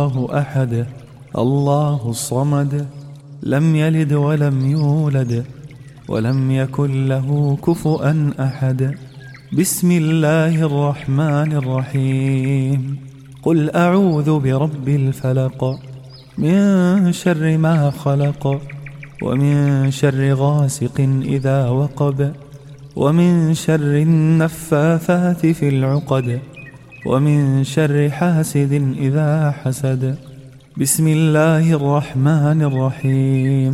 الله أحد الله الصمد لم يلد ولم يولد ولم يكن له كفؤا أحد. بسم الله الرحمن الرحيم. قل أعوذ برب الفلق من شر ما خلق ومن شر غاسق إذا وقب ومن شر النفاثات في العقد ومن شر حاسد إذا حسد. بسم الله الرحمن الرحيم.